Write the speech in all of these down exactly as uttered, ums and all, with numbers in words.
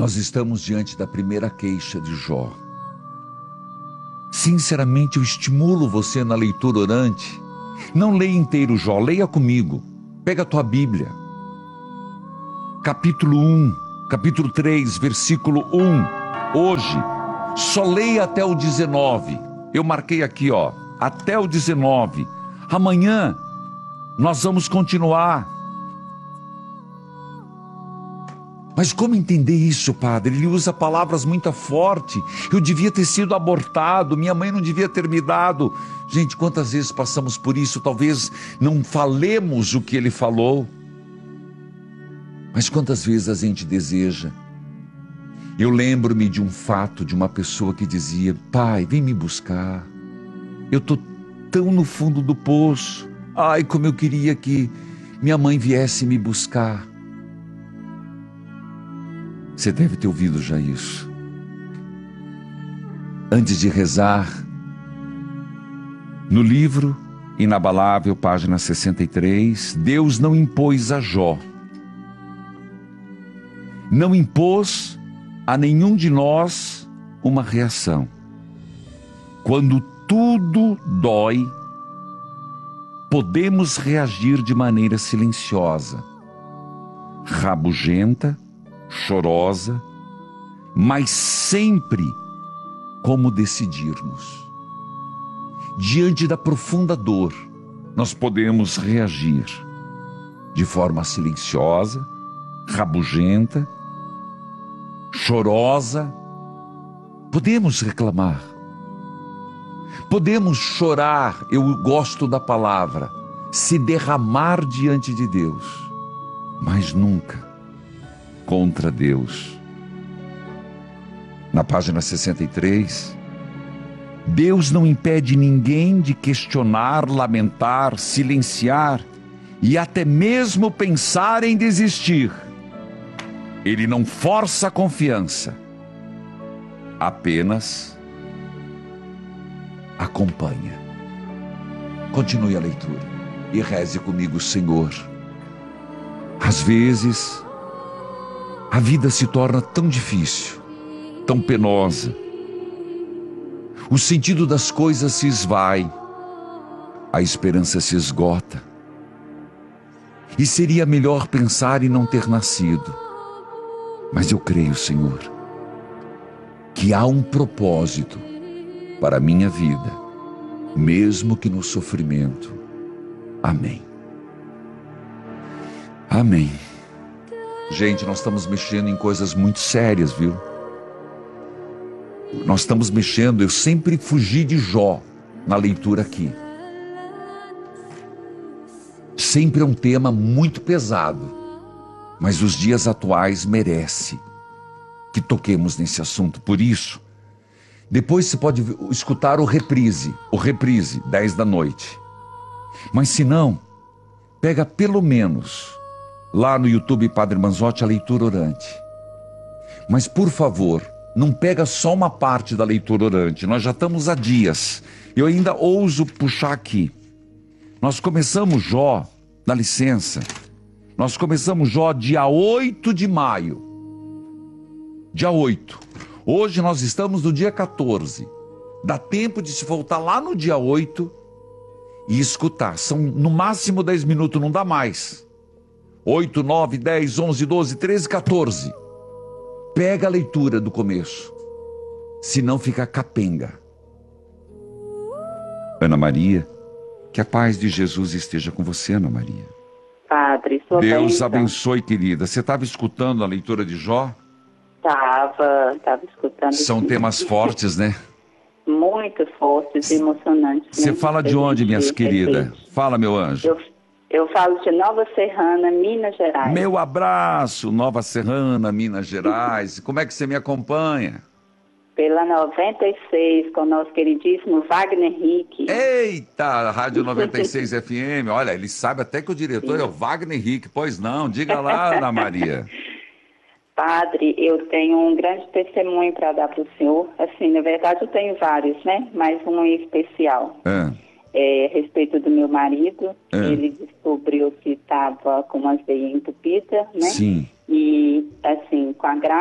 Nós estamos diante da primeira queixa de Jó. Sinceramente, eu estimulo você na leitura orante. Não leia inteiro Jó, leia comigo. Pega a tua Bíblia. Capítulo um, capítulo três, versículo um. Hoje, só leia até o dezenove. Eu marquei aqui, ó, até o dezenove. Amanhã, nós vamos continuar. Mas como entender isso, padre? Ele usa palavras muito fortes. Eu devia ter sido abortado, minha mãe não devia ter me dado. Gente, quantas vezes passamos por isso? Talvez não falemos o que ele falou. Mas quantas vezes a gente deseja? Eu lembro-me de um fato, de uma pessoa que dizia: pai, vem me buscar. Eu estou tão no fundo do poço. Ai, como eu queria que minha mãe viesse me buscar. Você deve ter ouvido já isso. Antes de rezar, no livro Inabalável, página sessenta e três, Deus não impôs a Jó, não impôs a nenhum de nós uma reação. Quando tudo dói, podemos reagir de maneira silenciosa, rabugenta, chorosa, mas sempre como decidirmos. Diante da profunda dor, nós podemos reagir de forma silenciosa, rabugenta, chorosa. Podemos reclamar, podemos chorar, eu gosto da palavra, se derramar diante de Deus, mas nunca contra Deus. Na página sessenta e três, Deus não impede ninguém de questionar, lamentar, silenciar e até mesmo pensar em desistir. Ele não força a confiança, apenas acompanha. Continue a leitura e reze comigo, Senhor. Às vezes, a vida se torna tão difícil, tão penosa. O sentido das coisas se esvai, a esperança se esgota. E seria melhor pensar em não ter nascido. Mas eu creio, Senhor, que há um propósito para a minha vida, mesmo que no sofrimento. Amém. Amém. Gente, nós estamos mexendo em coisas muito sérias, viu? Nós estamos mexendo, eu sempre fugi de Jó na leitura aqui. Sempre é um tema muito pesado, mas os dias atuais merecem que toquemos nesse assunto. Por isso, depois você pode escutar o reprise, o reprise, dez da noite. Mas se não, pega pelo menos lá no YouTube Padre Manzotti a leitura orante. Mas por favor, não pega só uma parte da leitura orante. Nós já estamos há dias. Eu ainda ouso puxar aqui. Nós começamos Jó, dá licença. Nós começamos Jó dia oito de maio. Dia oito. Hoje nós estamos no dia quatorze. Dá tempo de se voltar lá no dia oito e escutar. São no máximo dez minutos, não dá mais. oito, nove, dez, onze, doze, treze, quatorze. Pega a leitura do começo, senão fica capenga. Ana Maria, que a paz de Jesus esteja com você, Ana Maria. Padre, sua Deus bênção. abençoe, querida. Você estava escutando a leitura de Jó? Estava, estava escutando. São sim. temas fortes, né? Muito fortes e emocionantes. Você né? fala de onde, minhas queridas? Fala, meu anjo. Eu, eu falo de Nova Serrana, Minas Gerais. Meu abraço, Nova Serrana, Minas Gerais. Como é que você me acompanha? Pela noventa e seis, com o nosso queridíssimo Wagner Henrique. Eita, Rádio noventa e seis F M. Olha, ele sabe até que o diretor Sim. é o Wagner Henrique. Pois não, diga lá, Ana Maria. Padre, eu tenho um grande testemunho para dar para o senhor. Assim, na verdade eu tenho vários, né? Mas um em especial. É. É, a respeito do meu marido. É. Ele descobriu que estava com uma veia entupida, né? Sim. E, assim, com a graça de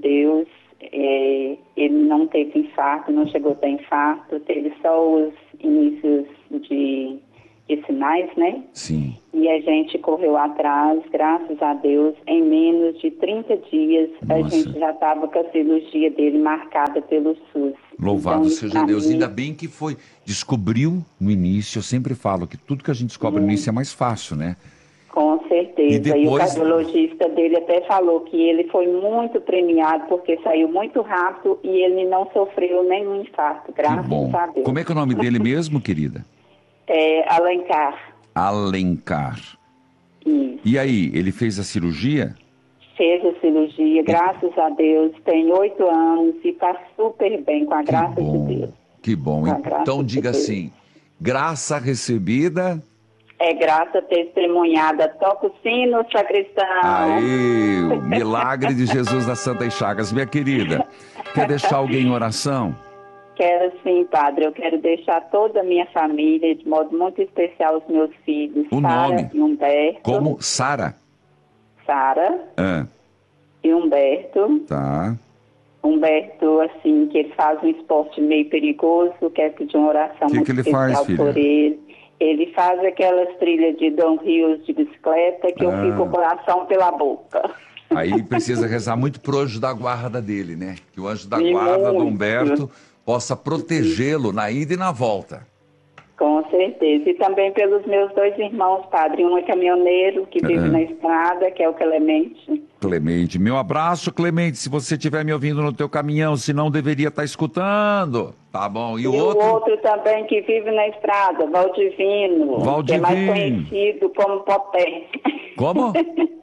Deus, é, ele não teve infarto, não chegou a ter infarto, teve só os inícios de, de sinais, né? Sim. E a gente correu atrás, graças a Deus, em menos de trinta dias, Nossa. a gente já estava com a cirurgia dele marcada pelo SUS. Louvado então, seja Deus. mim, Ainda bem que foi, descobriu no início, eu sempre falo que tudo que a gente descobre hum. no início é mais fácil, né? Com certeza. E, depois... e o cardiologista dele até falou que ele foi muito premiado porque saiu muito rápido e ele não sofreu nenhum infarto, graças que bom. a Deus. Como é que é o nome dele mesmo, querida? É Alencar. Alencar. Isso. E aí, ele fez a cirurgia? Fez a cirurgia, graças a Deus, tem oito anos e está super bem, com a que graça bom, de Deus. Que bom, então diga assim, graça recebida... É graça testemunhada, toca o sino, sacristão. Aê, o milagre de Jesus das Santas Chagas. Minha querida, quer deixar alguém em oração? Quero sim, padre. Eu quero deixar toda a minha família, de modo muito especial os meus filhos. O Sara nome? E Humberto. Como? Sara? Sara Ah. E Humberto. Tá. Humberto, assim, que ele faz um esporte meio perigoso, quero pedir uma oração que muito que ele especial faz, filha? por ele. Ele faz aquelas trilhas de downhill de bicicleta que ah. eu fico com o coração pela boca. Aí precisa rezar muito pro anjo da guarda dele, né? Que o anjo da E guarda muito. do Humberto possa protegê-lo na ida e na volta. Com certeza. E também pelos meus dois irmãos, padre. Um é caminhoneiro, que vive Uhum. na estrada, que é o Clemente. Clemente, meu abraço, Clemente, se você estiver me ouvindo no teu caminhão, se não deveria estar escutando, tá bom? E, E o o outro? outro também que vive na estrada, Valdivino, Valdivino. que é mais conhecido como Poté. Como?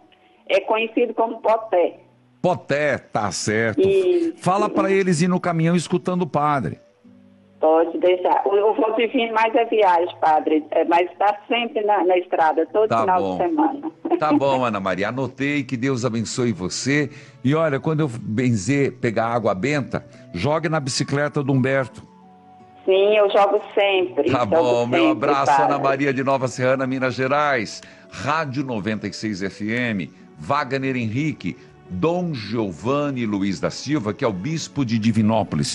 É conhecido como Poté. Poté, tá certo. E... Fala pra eles ir no caminhão escutando o padre. Pode deixar. O, o Valdivino mais é viagem, padre, é, mas está sempre na, na estrada, todo Tá final bom. de semana. Tá bom, Ana Maria, anotei, que Deus abençoe você. E olha, quando eu benzer, pegar água benta, jogue na bicicleta do Humberto. Sim, eu jogo sempre. Tá jogo bom, sempre, meu abraço, padre. Ana Maria de Nova Serrana, Minas Gerais. Rádio noventa e seis F M, Wagner Henrique, Dom Giovanni Luiz da Silva, que é o bispo de Divinópolis.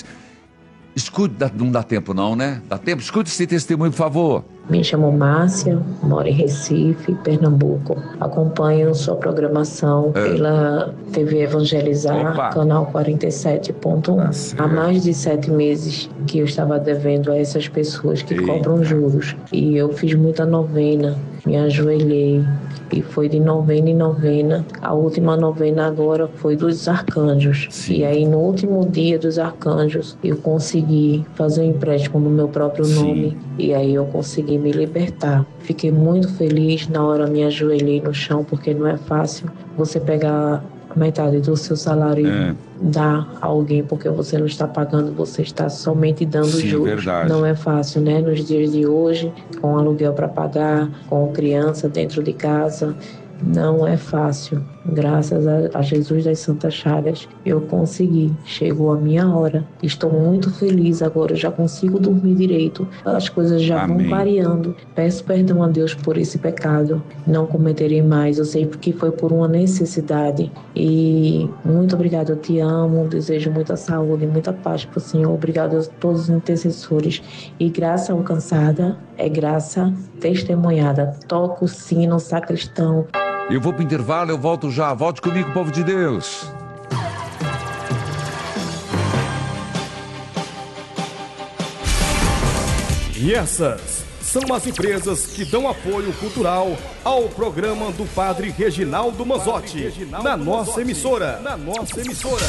Escute, não dá tempo não, né? Dá tempo? Escute esse testemunho, por favor. Me chamo Márcia, moro em Recife, Pernambuco. Acompanho sua programação é. pela T V Evangelizar, Opa. canal quarenta e sete ponto um. Há mais de sete meses que eu estava devendo a essas pessoas que Eita. cobram juros. E eu fiz muita novena, me ajoelhei. E foi de novena em novena. A última novena agora foi dos arcanjos. Sim. E aí no último dia dos arcanjos eu consegui fazer um empréstimo no meu próprio Sim. nome. E aí eu consegui me libertar. Fiquei muito feliz, na hora me ajoelhei no chão, porque não é fácil você pegar metade do seu salário É. e dar a alguém, porque você não está pagando, você está somente dando Sim, juros. verdade. Não é fácil, né? Nos dias de hoje, com aluguel para pagar, com criança dentro de casa, não é fácil. Graças a, a Jesus das Santas Chagas, eu consegui. Chegou a minha hora. Estou muito feliz agora, eu já consigo dormir direito. As coisas já Amém. vão variando. Peço perdão a Deus por esse pecado. Não cometerei mais. Eu sei que foi por uma necessidade. E muito obrigado, eu te amo. Desejo muita saúde, muita paz para o Senhor. Obrigado a todos os intercessores. E graça alcançada é graça testemunhada. Toca o sino, sacristão. Eu vou pro intervalo, eu volto já. Volte comigo, povo de Deus. E essas são as empresas que dão apoio cultural ao programa do Padre Reginaldo Manzotti, na nossa emissora. Na nossa emissora.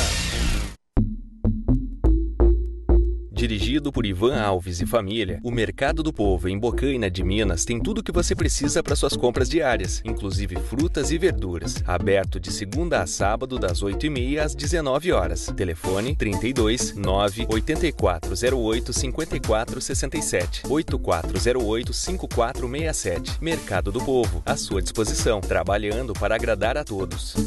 Dirigido por Ivan Alves e família, o Mercado do Povo em Bocaina de Minas tem tudo o que você precisa para suas compras diárias, inclusive frutas e verduras. Aberto de segunda a sábado, das oito e meia às dezenove horas. Telefone trinta e dois, nove, oito quatro zero oito, cinco quatro seis sete, oito quatro zero oito, cinco quatro seis sete. Mercado do Povo, à sua disposição, trabalhando para agradar a todos.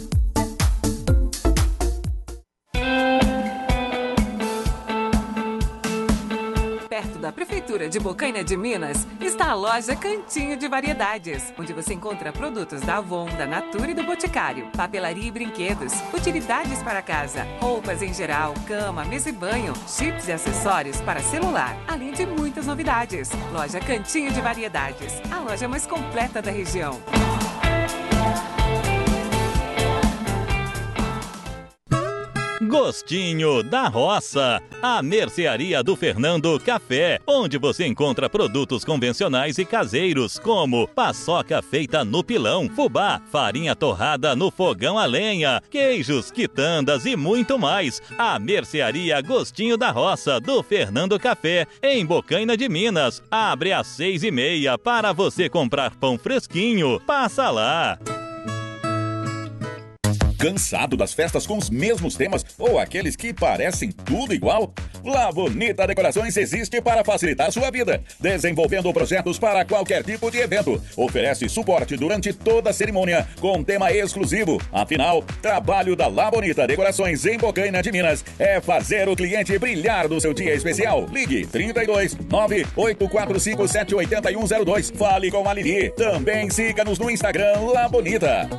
perto da Prefeitura de Bocaina de Minas, está a loja Cantinho de Variedades, onde você encontra produtos da Avon, da Natura e do Boticário, papelaria e brinquedos, utilidades para casa, roupas em geral, cama, mesa e banho, chips e acessórios para celular, além de muitas novidades. Loja Cantinho de Variedades, a loja mais completa da região. Gostinho da Roça, a mercearia do Fernando Café, onde você encontra produtos convencionais e caseiros, como paçoca feita no pilão, fubá, farinha torrada no fogão a lenha, queijos, quitandas e muito mais. A mercearia Gostinho da Roça, do Fernando Café, em Bocaina de Minas, abre às seis e meia para você comprar pão fresquinho. Passa lá! Cansado das festas com os mesmos temas ou aqueles que parecem tudo igual? La Bonita Decorações existe para facilitar sua vida, desenvolvendo projetos para qualquer tipo de evento. Oferece suporte durante toda a cerimônia com tema exclusivo. Afinal, trabalho da La Bonita Decorações em Bocaina de Minas é fazer o cliente brilhar no seu dia especial. Ligue trinta e dois, nove oito quatro cinco sete oito um zero dois. Fale com a Lili. Também siga-nos no Instagram La Bonita.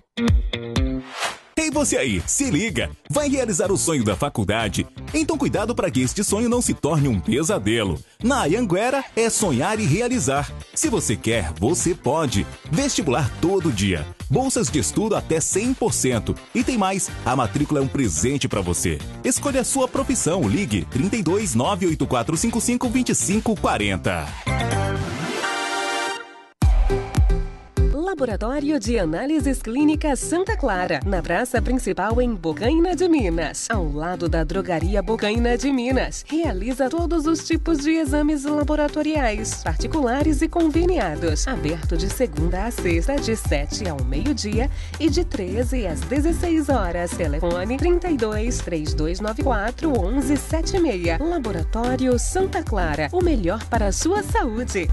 Ei, você aí, se liga! Vai realizar o sonho da faculdade? Então cuidado para que este sonho não se torne um pesadelo. Na Anhanguera é sonhar e realizar. Se você quer, você pode. Vestibular todo dia. Bolsas de estudo até cem por cento. E tem mais, a matrícula é um presente para você. Escolha a sua profissão. Ligue trinta e dois, nove oito quatro cinco cinco, dois cinco quatro zero. Laboratório de Análises Clínicas Santa Clara, na praça principal em Bocaina de Minas, ao lado da Drogaria Bocaina de Minas. Realiza todos os tipos de exames laboratoriais, particulares e conveniados. Aberto de segunda a sexta, de sete ao meio-dia e de treze às dezesseis horas. Telefone trinta e dois, três dois nove quatro, onze setenta e seis. Laboratório Santa Clara, o melhor para a sua saúde.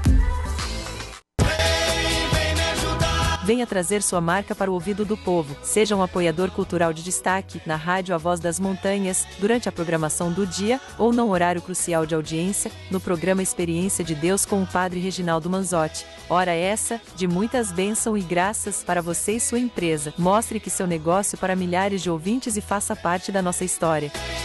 Venha trazer sua marca para o ouvido do povo. Seja um apoiador cultural de destaque na Rádio A Voz das Montanhas, durante a programação do dia ou no horário crucial de audiência, no programa Experiência de Deus com o Padre Reginaldo Manzotti. Hora essa de muitas bênçãos e graças para você e sua empresa. Mostre que seu negócio para milhares de ouvintes e faça parte da nossa história.